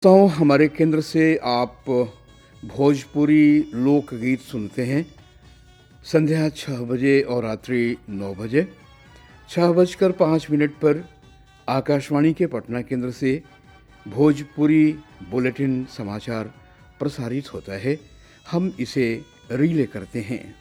तो हमारे केंद्र से आप भोजपुरी लोकगीत सुनते हैं संध्या 6 बजे और रात्रि 9 बजे 6:05 पर आकाशवाणी के पटना केंद्र से भोजपुरी बुलेटिन समाचार प्रसारित होता है। हम इसे रिले करते हैं।